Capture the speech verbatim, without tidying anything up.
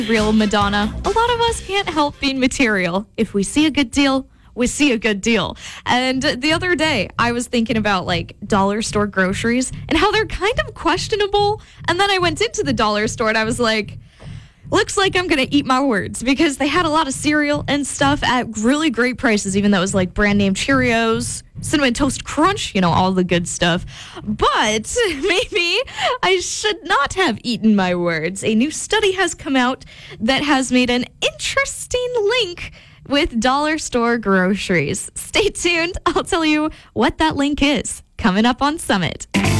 Real Madonna. A lot of us can't help being material. If we see a good deal, we see a good deal. And the other day, I was thinking about like dollar store groceries and how they're kind of questionable. And then I went into the dollar store and I was like, looks like I'm going to eat my words, because they had a lot of cereal and stuff at really great prices, even though it was like brand name Cheerios, Cinnamon Toast Crunch, you know, all the good stuff. But maybe I should not have eaten my words. A new study has come out that has made an interesting link with dollar store groceries. Stay tuned. I'll tell you what that link is coming up on Summit.